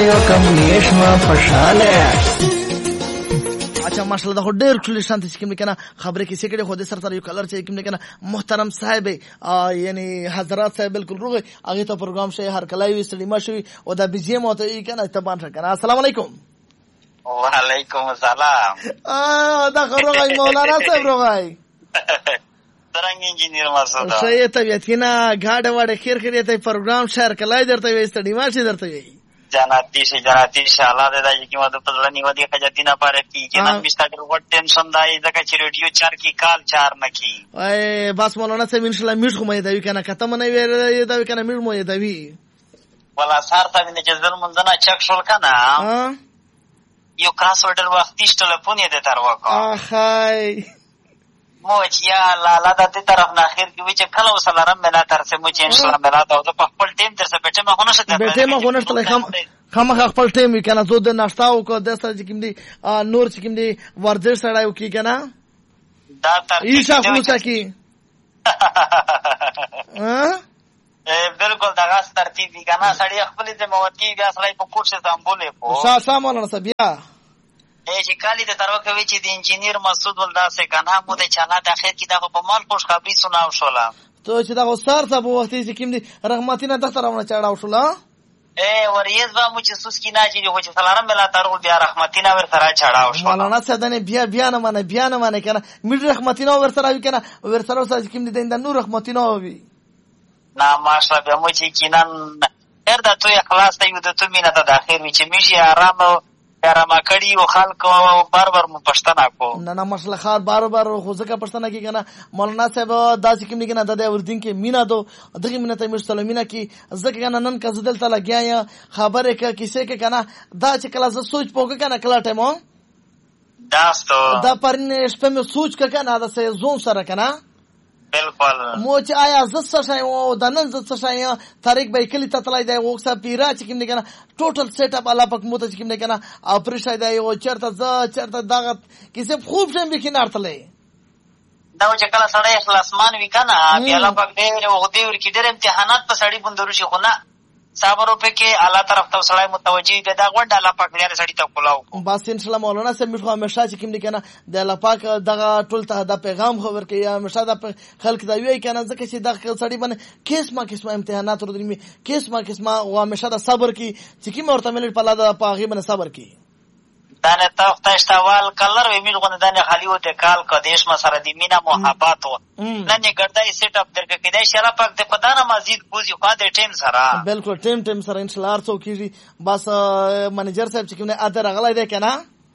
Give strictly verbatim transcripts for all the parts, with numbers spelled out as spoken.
یو کم نیشما خوشاله. اچھا ماشاءالله دا ډېر ټول شانت چې کوم کنه خبره کې سکړي خو د سر تر یو کلر چې کوم کنه محترم صاحب یعنی حضرات صاحب بالکل روغ هغه ته پروګرام شي هر کله وي سړي ماشوي او دا بي جي ام ته کنه تبان کنه. السلام علیکم. وعلیکم السلام. ا دا خروغای مولانا صاحب روغای څنګه انجینیر مسعود شي طبيعت کنا غاډه وړه خیر خیر ته پروګرام شهر کله درته وي سړي ماشي درته وي جناتی سے جناتی سے الله دې دای کی مده پزلنی ودی خجتینا پاره کی جنان مستقر وټ ټینشن دای زکه چې ریډیو چار کی کال چار نکی اے بس مولانا صاحب ان شاء الله میټ خو مې دا وی کنه کته منه وی دا وی کنه میټ مو دا وی ولا سار ته نه چې زر منځنه چک شول کنه یو کراس ورډر وختي ټلیفون یې د تر وکړه اخای مو چې یا لالا د دې طرف نه اخر کې وی چې کله وسلارم ملا تر سه مو چې ان شاء الله ملا دا په خپل ټیم تر سه پټه ما خو نشته بیٹه ما خو نشته خام خامخ خپل ټیم وی کنه زو د ناشتا او کو د سره چې کوم دی نور چې کوم دی ورزش سره یو کی کنه دا تر ایشا خلوصا کی ها بالکل دا غاس ترتیب دی کنه سړی خپل د موتی بیا سړی په کوټه سمبولې په سا سامونه سه بیا اے چې کالی د تر وکوي چې د انجینیر مسعود ولدا سه کنه مو د چاله د اخر کې دا په مال خوش خبري سناو شولا ته چې دا وسار ته په وخت چې کوم دی رحمتینه د ترونه چاړاو شولا اے وریز با مو چې سوس کی نه چې هو چې سلام ملا تر بیا رحمتینه ور سره چاړاو شولا مولانا سدنه بیا بیا نه منه بیا نه منه کنه مې رحمتینه ور سره وی کنه ور سره سره کوم دی د نور رحمتینه وی نا ماشاءالله بیا مو چې کینن هر د تو اخلاص ته یو د تو مینه ته د اخر وی چې میشي آرام آرام کړي او خلک بار بار مو پښتنه کو نه نه مسله خار بار بار خو ځکه پښتنه کې کنه مولانا صاحب داسې کوم کنه د وردین کې مینا دو دغه مینا ته مسلمانینا کې ځکه کنه نن کا زدل تعالی گیا خبره کې کیسه کې کنه دا چې کله ز سوچ پوګه کنه کله ټیمو داستو دا پرنه شپه مې سوچ ک کنه دا سه زون سره کنه بالکل مو چې آیا ز څه شای او د نن ز څه شای طریق به کلی ته تلای دی وکسه پیرا چې کوم کنه ټوټل سیټ اپ الله پاک مو ته چې کوم کنه اپریشای دی او چرته ز چرته دغه کیسه خوب شم به کینار تلې دا چې کله سړی اخلاصمان وی کنه بیا الله پاک دې او دې ور کې ډېر امتحانات په سړی بندرو شي خو نه صبر وکړه کې الله طرف ته سړی متوجي دی دا غونډه الله پاک دې سړی ته کولاو بس ان شاء الله مولانا صاحب میخوا همیشه چې کوم کنه د الله پاک دغه ټول ته د پیغام خبر کوي همیشه د خلک دا وی کنه ځکه چې دغه سړی باندې قسمه قسمه امتحانات ورته دي قسمه قسمه او همیشه د صبر کی چې کی مرته مل په لاله پاغي باندې صبر کی دانه تخته اشتوال کلر وی میل غونه دانه خالی وته کال کدیش ما سره دی مینا محبت و نن ګرځای سیټ اپ درک کیدای شرا پاک ته پدانه مزید کوزي خو د ټیم سره بالکل ټیم ټیم سره ان شاء الله ارڅو کیږي بس منیجر صاحب چې کومه اته راغلای دی کنه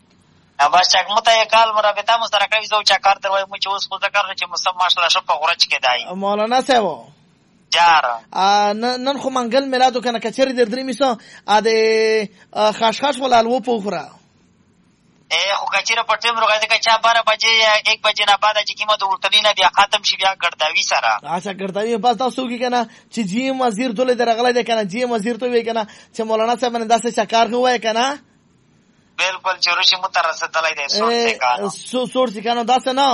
بس چک مته کال مرابطه مو سره کوي زو چا کار تر وای مو چې اوس خو ذکر چې مسم ماشاءالله شپ غورچ کیدای مولانا صاحب جار نن خو منګل میلادو کنه کچری در درې میسو ا د خاص ولا الو پوخرا اے خو کچره په ټیم روغای ځکه چې بارہ بجې یا ایک بجې نه بعد چې کیمه د ورتلینه بیا ختم شي بیا ګرداوی سره اچھا ګرداوی بس تاسو کې کنه چې جی وزیر دولت درغله ده کنه جی وزیر ته وی کنه چې مولانا صاحب نه داسې چکار کوی کنه بالکل چې روشي مترسه دلای دی سور څه کانو سو سور څه کانو داسې نه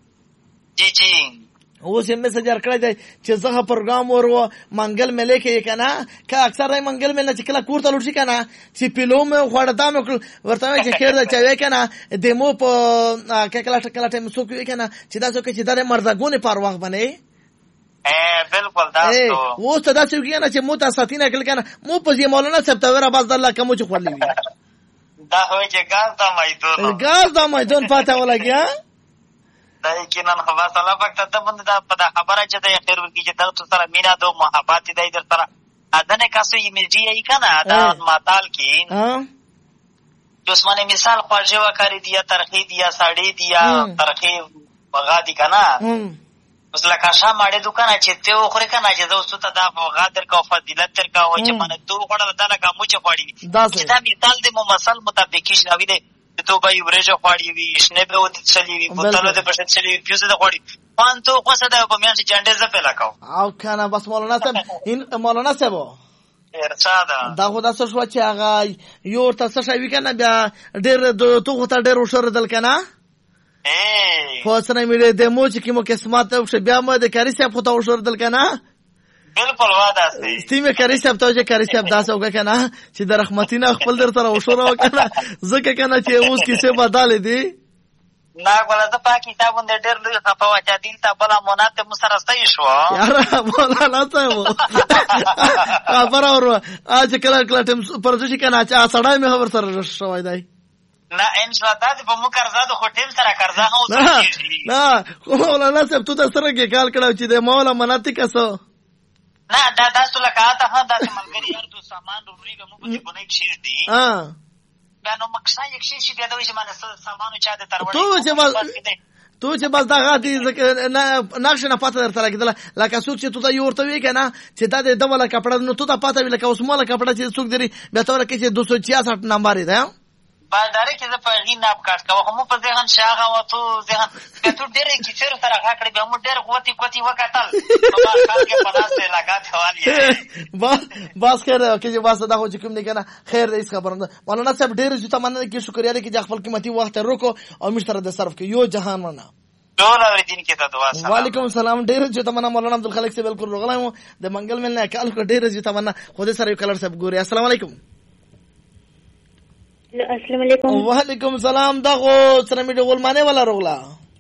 جی جی اوس یې میسج ورکړی دی چې زه پروګرام ورو منګل ملې کې کنه که اکثر راي منګل ملې چې کله کوړه لوټ شي کنه چې پیلوم خوړه دام ورته چې خیر دا چوي کنه دمو په کله کله ټیم سو کوي کنه چې دا څوک چې دا مرزګونه پرواغ باندې اے بالکل تاسو اوس ته دا څوک کنه چې مو تاسو تینه کله کنه مو په دې مولانا صاحب ته ورا باز الله کوم چې خولې وي دا هو چې ګاز دا میدون ګاز دا میدون پاته ولګیا دا یقینا خبر الله پاک ته باندې دا په خبره چې د خیر ورکی چې تاسو سره مینا دو محبت دی در سره اذن کاسو ایمیجی ای کنه دا ماتال کې ها عثمانه مثال خواجه وکړی دی ترخی دی ساړی دی ترخی بغا دی کنه اوس لکه شام اړې دکان چې ته خوري کنه چې زو ته دا غادر کا فضیلت تر کا و چې منه تو غړل دا لکه مو چې خوړی چې دا مثال د مو مسل مطابق شنوي دی تو به یورېجه خوړی وي شنه به ودی چلی وي بوتلو د پښه چلی وي پیوزه د خوړی وان تو قصه ده په میان چې جنډه ز په لکاو او کنه بس مولانا صاحب ان مولانا صاحب ارشاد دا خو دا څه شو چې هغه یو تاسو شوی کنه بیا ډېر تو خو ته ډېر وشور دل کنه اے خو سره مې د مو چې کومه قسمت او بیا مې د کاری صاحب خو ته وشور دل کنه بالکل واداسته ستیمه کاری صاحب ته چې کاری صاحب داسه وکړه کنه چې د رحمتینه خپل در سره وشوره وکنه زکه کنه چې اوس کیسه بدل دي نا ګوره زه په کتابون د ډېر لوی خفه وه چې دلته بله منات مو سره صحیح شوه یاره مولانا صاحب خبره ور چې کله کله ټیم پر ځي کنه چې سړی مې خبر سره شوی دی نه ان شاء الله د په مو قرضه د هوټل سره قرضه هم نه خو مولانا صاحب تو د سره کې کال کړو چې د مولا مناتی کسو نه دا تاسو لکه تا هم د ملګری یار تو سامان روبري مو په ګونې کې دي ها نو مکسا یک شي چې بیا دوی چې مانه سامانو چا د تروړې تو چې بس تو چې بس دا غاټي نقش نه پاتې درته راکېدله لکه څوک چې تو ته یو ورته وی کنه چې دا د ډول کپړه نو تو ته پاتې وی لکه اوس مولا کپړه چې څوک دی بیا تور کې چې دو سو چھیاسٹھ نمبر دی با داره کې زه په غي ناب کاټ کوم هم په ذهن شاغه و تو ذهن که تو ډېر کې سر سره غاکړې به مو ډېر قوتي قوتي وکټل په کار کې پناسه لگا ثوالي با بس خیر کې چې واسه دا خو چې کوم نه کنه خیر دې خبرنده مولانا صاحب ډېر چې تمنه کې شکریا دې کې خپل قیمتي وخت روکو او مشتره د صرف کې یو جهان منا ټول اوریدین کې ته دعا سلام وعلیکم السلام ډېر چې تمنه مولانا عبدالخالق سے بالکل رغلایم د منګل مل نه کال کو ډېر چې تمنه خو دې سره یو کلر صاحب ګوري السلام علیکم السلام علیکم وعلیکم السلام دغه سره می ډول معنی ولا رغلا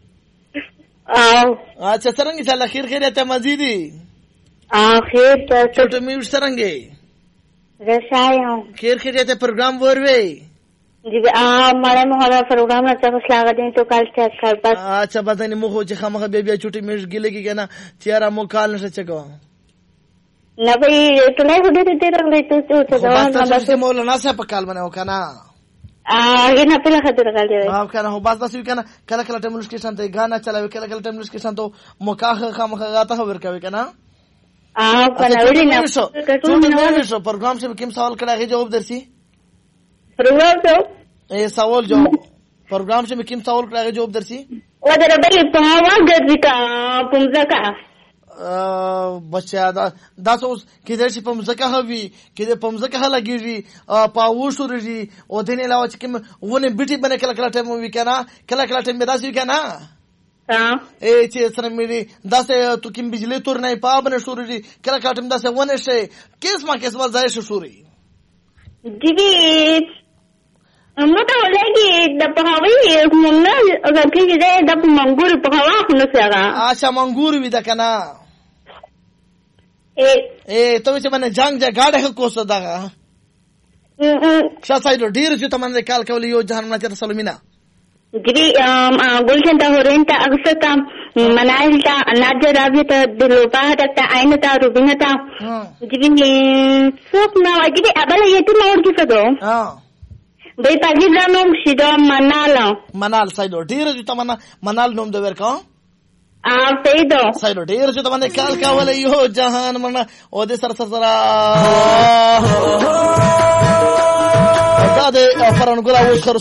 او اچھا څنګه چې الله خیر خیرته مزيدي اخر ته څه می څنګه رسایم خیر خیرته پروګرام وروي जी आ मारे मोहरा प्रोग्राम ना चलो स्वागत है तो कल चेक कर बस अच्छा बतानी मुखो जे खमख बेबी छुट्टी मिस गिले की कहना चेहरा मुख काल न चको ना भाई तो नहीं होते देते रंग ले तो तो तो बस मौलाना से पकाल बनाओ kana आ ये ना पहला खतर कर दे हां kana हो बस बस kana kala kala time मुश्किल संते गाना चलावे kala kala time मुश्किल संतो मुकाह खमख गाता खबर कावे kana आ kana वली ना तो मैं सो प्रोग्राम से किम सवाल करा के जवाब दरसी प्रोग्राम तो ए सवाल जवाब प्रोग्राम से किम सवाल करा के जवाब दरसी वो दर बली पावा गजिका पुमजका बच्चा दा दासोस किधर से पमजका हवी किधर पमजका लगीजी पावुशुरजी ओ देने लावा कि वने बिटी बने कला कला टाइम वी कहना कला कला टाइम में दास वी कहना हां ए चे सर मेरी दास तू किम बिजली तोर नहीं पा बने शुरजी कला कला टाइम दास वने से केस मा केस वाल जाय शुरी जीवी मोटा लगी दपहावी मम्मा अगर कि दे दप मंगूर पहावा खुन सेगा अच्छा मंगूर भी दकना ए ए तो से मैंने जंग जा गाड़े को सदागा शासाइलो डीर जो तमने काल कवली यो जहान ना चर सलमीना गिरी गुलशन ता होरेंता अक्सर का मनाइलता अनाज राबिता दिलोपा तता आइनता रुबिनता गिरी सोपना गिरी अबल ये तो मोड़ की सदो हां भाई पागी जानो शिदो मनाल मनाल साइलो डीर जो तमना मनाल नोम दे वेरका आ पेदो साइलो डीर जो तमने काल कवली यो जहान मना ओदे सर सर सरा दादे परन गुला वो